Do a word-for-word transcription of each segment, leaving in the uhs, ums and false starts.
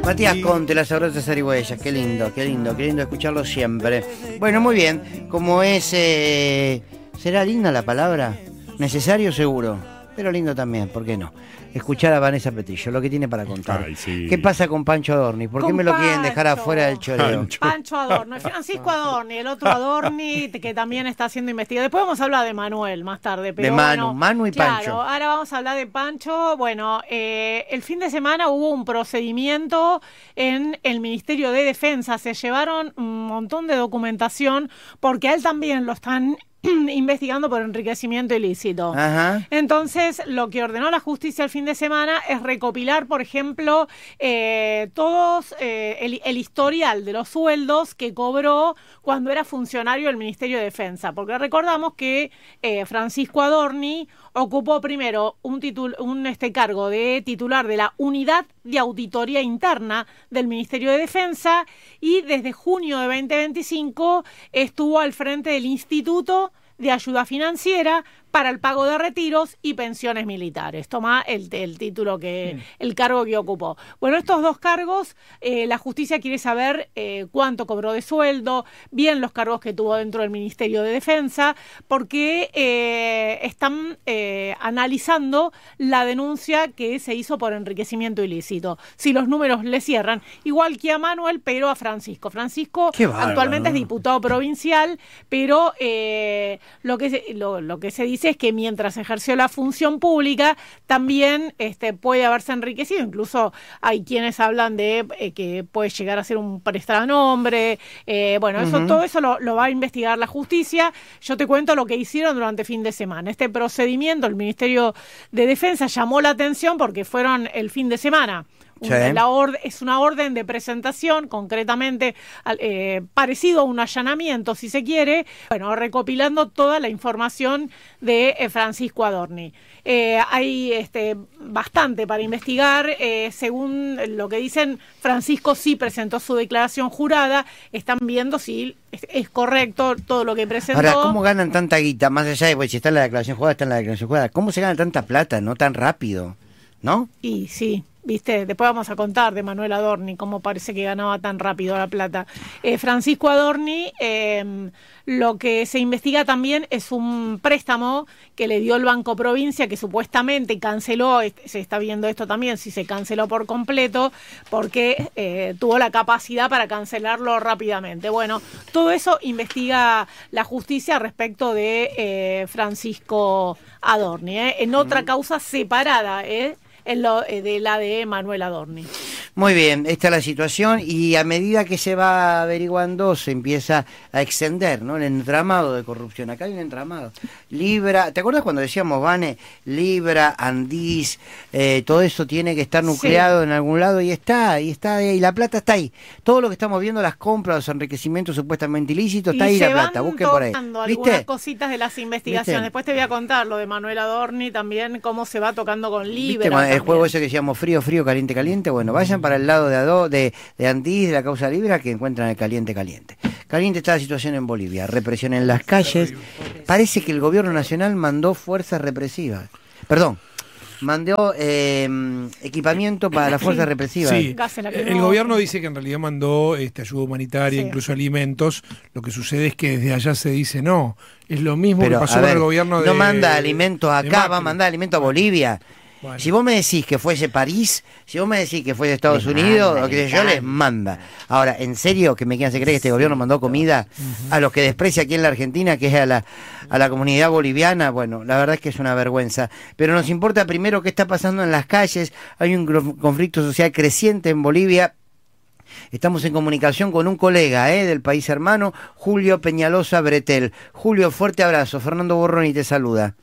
Matías Conte, las sabrosas zarigüeyas, qué lindo, qué lindo, qué lindo escucharlo siempre. Bueno, muy bien, como es, eh, ¿será linda la palabra? Necesario seguro, pero lindo también, ¿por qué no? Escuchar a Vanessa Petillo, lo que tiene para contar. Ay, sí. ¿Qué pasa con Pancho Adorni? ¿Por qué Con me lo quieren dejar Pancho. afuera del choreo? Pancho. Pancho Adorni, Francisco Adorni, el otro Adorni que también está siendo investigado. Después vamos a hablar de Manuel más tarde. Pero De Manu, bueno, Manu y claro, Pancho. ahora vamos a hablar de Pancho. Bueno, eh, el fin de semana hubo un procedimiento en el Ministerio de Defensa. Se llevaron un montón de documentación porque a él también lo están investigando por enriquecimiento ilícito. Ajá. Entonces, lo que ordenó la justicia el fin de semana es recopilar, por ejemplo, eh, todos eh, el, el historial de los sueldos que cobró cuando era funcionario del Ministerio de Defensa. Porque recordamos que eh, Francisco Adorni ocupó primero un, titul- un este cargo de titular de la Unidad de Auditoría Interna del Ministerio de Defensa y desde junio de veinte veinticinco estuvo al frente del Instituto de Ayuda Financiera para el pago de retiros y pensiones militares. Toma el, el título que, el cargo que ocupó. Bueno, estos dos cargos, eh, la justicia quiere saber eh, cuánto cobró de sueldo, bien los cargos que tuvo dentro del Ministerio de Defensa, porque eh, están eh, analizando la denuncia que se hizo por enriquecimiento ilícito. Si los números le cierran, igual que a Manuel, pero a Francisco. Francisco Qué bárbaro, actualmente ¿no? es diputado provincial, pero eh, lo que se, lo, lo que se dice es que mientras ejerció la función pública también este, puede haberse enriquecido. Incluso hay quienes hablan de eh, que puede llegar a ser un prestanombre. Eh, bueno, eso, Ujú. todo eso lo, lo va a investigar la justicia. Yo te cuento lo que hicieron durante fin de semana. Este procedimiento, el Ministerio de Defensa llamó la atención porque fueron el fin de semana. Sí. La ord- es una orden de presentación, concretamente al- eh, parecido a un allanamiento, si se quiere, bueno, recopilando toda la información de eh, Francisco Adorni. Eh, hay este, bastante para investigar. Eh, según lo que dicen, Francisco sí presentó su declaración jurada. Están viendo si es, es correcto todo lo que presentó. Ahora, ¿cómo ganan tanta guita? Más allá de, pues, si está en la declaración jugada, está en la declaración jugada. ¿Cómo se gana tanta plata, no tan rápido? ¿No? Y sí, viste, después vamos a contar de Manuel Adorni, cómo parece que ganaba tan rápido la plata. Eh, Francisco Adorni, eh, lo que se investiga también es un préstamo que le dio el Banco Provincia, que supuestamente canceló, se está viendo esto también, si se canceló por completo, porque eh, tuvo la capacidad para cancelarlo rápidamente. Bueno, todo eso investiga la justicia respecto de eh, Francisco Adorni, ¿eh? En otra causa separada, ¿eh? En lo, eh, de la de Manuel Adorni. Muy bien, esta es la situación y a medida que se va averiguando se empieza a extender, ¿no? El entramado de corrupción. Acá hay un entramado. Libra, ¿te acuerdas cuando decíamos, Vane? Libra, Andís, eh, todo eso tiene que estar nucleado Sí. en algún lado y está, y está ahí, la plata está ahí. Todo lo que estamos viendo, las compras, los enriquecimientos supuestamente ilícitos, está Y ahí se la plata, van busquen por ahí. tocando algunas ¿Viste? cositas de las investigaciones. ¿Viste? Después te voy a contar lo de Manuel Adorni también, cómo se va tocando con ¿Viste Libra. cuando el también. juego ese que decíamos frío, frío, caliente, caliente? Bueno, vayan para el lado de Ado, de, de Andís, de la causa Libra, que encuentran el caliente, caliente. Caliente está la situación en Bolivia, represión en las calles. Parece que el gobierno nacional mandó fuerzas represivas. Perdón, mandó eh, equipamiento para las fuerzas represivas. Sí, Gas en la que el no- gobierno dice que en realidad mandó este, ayuda humanitaria, Sí. incluso alimentos. Lo que sucede es que desde allá se dice no. Es lo mismo Pero, que pasó a con ver, el gobierno de no manda alimentos de acá, va a Macri. mandar alimentos a Bolivia. Bueno. Si vos me decís que fuese París, si vos me decís que fuese Estados Les Unidos, manda, o que les yo les manda. Ahora, ¿en serio que me quieran hacer creer que este gobierno mandó comida a los que desprecia aquí en la Argentina, que es a la, a la comunidad boliviana? Bueno, la verdad es que es una vergüenza. Pero nos importa primero qué está pasando en las calles. Hay un gro- conflicto social creciente en Bolivia. Estamos en comunicación con un colega ¿eh? del país hermano, Julio Peñalosa Bretel. Julio, fuerte abrazo. Fernando Borroni te saluda.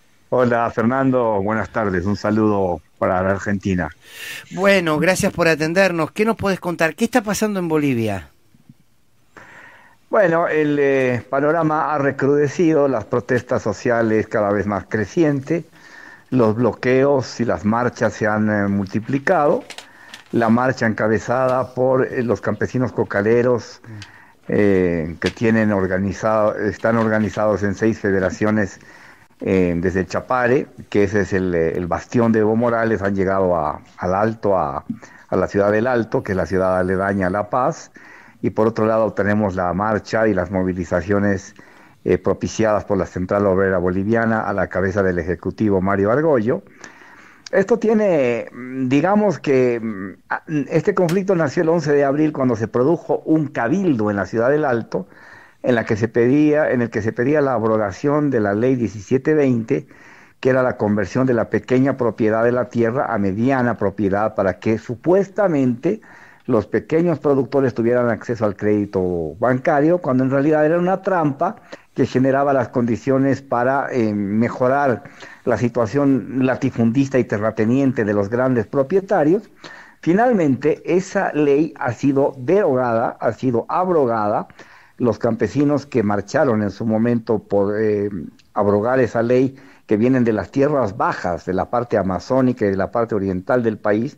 Hola Fernando, buenas tardes, un saludo para la Argentina. Bueno, gracias por atendernos. ¿Qué nos podés contar? ¿Qué está pasando en Bolivia? Bueno, el eh, panorama ha recrudecido, las protestas sociales cada vez más crecientes, los bloqueos y las marchas se han eh, multiplicado. La marcha encabezada por eh, los campesinos cocaleros eh, que tienen organizado, están organizados en seis federaciones. Eh, desde el Chapare, que ese es el, el bastión de Evo Morales, han llegado a, al Alto, a, a la ciudad del Alto, que es la ciudad aledaña a La Paz, y por otro lado tenemos la marcha y las movilizaciones eh, propiciadas por la Central Obrera Boliviana a la cabeza del Ejecutivo Mario Argollo. Esto tiene, digamos que este conflicto nació el once de abril cuando se produjo un cabildo en la ciudad del Alto, en la que se pedía, en el que se pedía la abrogación de la ley diecisiete veinte, que era la conversión de la pequeña propiedad de la tierra a mediana propiedad para que supuestamente los pequeños productores tuvieran acceso al crédito bancario, cuando en realidad era una trampa que generaba las condiciones para eh, mejorar la situación latifundista y terrateniente de los grandes propietarios. Finalmente, esa ley ha sido derogada, ha sido abrogada. Los campesinos que marcharon en su momento por eh, abrogar esa ley, que vienen de las tierras bajas, de la parte amazónica y de la parte oriental del país,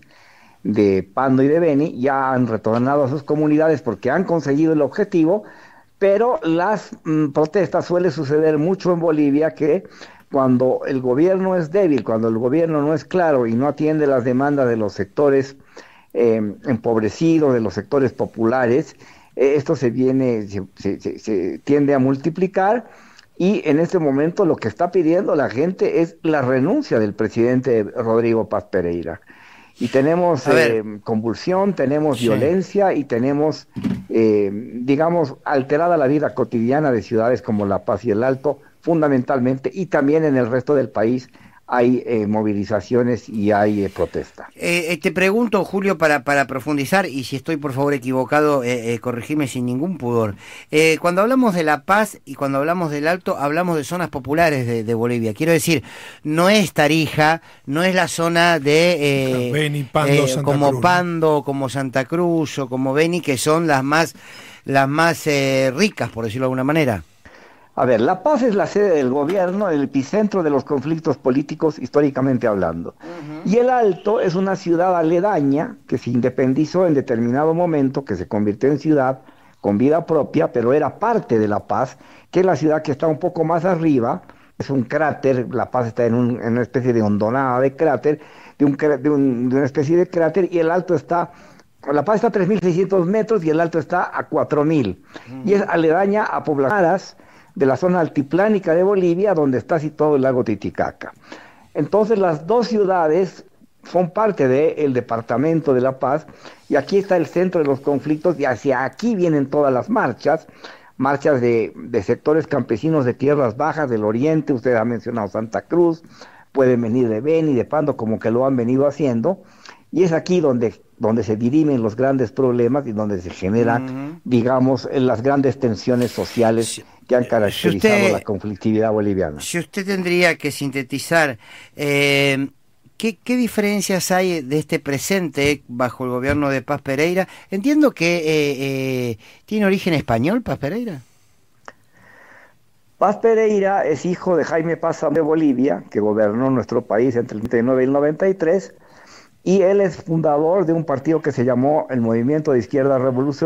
de Pando y de Beni, ya han retornado a sus comunidades porque han conseguido el objetivo, pero las mm, protestas suele suceder mucho en Bolivia, que cuando el gobierno es débil, cuando el gobierno no es claro y no atiende las demandas de los sectores eh, empobrecidos, de los sectores populares, eh, esto se viene, se, se, se, se tiende a multiplicar, y en este momento lo que está pidiendo la gente es la renuncia del presidente Rodrigo Paz Pereira. Y tenemos eh, convulsión, tenemos sí. violencia y tenemos, eh, digamos, alterada la vida cotidiana de ciudades como La Paz y el Alto, fundamentalmente, y también en el resto del país hay eh, movilizaciones y hay eh, protesta. Eh, te pregunto, Julio, para, para profundizar, y si estoy por favor equivocado, eh, eh, corregime sin ningún pudor. Eh, cuando hablamos de La Paz y cuando hablamos del Alto, hablamos de zonas populares de, de Bolivia. Quiero decir, no es Tarija, no es la zona de eh, Beni, Pando, eh, Santa como Cruz, Pando, ¿no? Como Santa Cruz o como Beni, que son las más, las más eh, ricas, por decirlo de alguna manera. A ver, La Paz es la sede del gobierno, el epicentro de los conflictos políticos históricamente hablando. Uh-huh. Y el Alto es una ciudad aledaña que se independizó en determinado momento, que se convirtió en ciudad con vida propia, pero era parte de La Paz, que es la ciudad que está un poco más arriba. Es un cráter, La Paz está en, un, en una especie de hondonada de cráter, de, un, de, un, de una especie de cráter, y el Alto está... La Paz está a tres mil seiscientos metros y el Alto está a cuatro mil. Uh-huh. Y es aledaña a poblaciones de la zona altiplánica de Bolivia, donde está situado el lago Titicaca. Entonces las dos ciudades son parte del departamento de La Paz, y aquí está el centro de los conflictos, y hacia aquí vienen todas las marchas, marchas de, de sectores campesinos de tierras bajas del oriente. Usted ha mencionado Santa Cruz, pueden venir de Beni, de Pando, como que lo han venido haciendo, y es aquí donde, donde se dirimen los grandes problemas y donde se generan, uh-huh. digamos, las grandes tensiones sociales sí. que han caracterizado si usted, la conflictividad boliviana. Si usted tendría que sintetizar, eh, ¿qué, ¿qué diferencias hay de este presente bajo el gobierno de Paz Pereira? Entiendo que eh, eh, tiene origen español, Paz Pereira. Paz Pereira es hijo de Jaime Paz de Bolivia, que gobernó nuestro país entre el noventa y nueve y el noventa y tres, y él es fundador de un partido que se llamó el Movimiento de Izquierda Revolucionaria,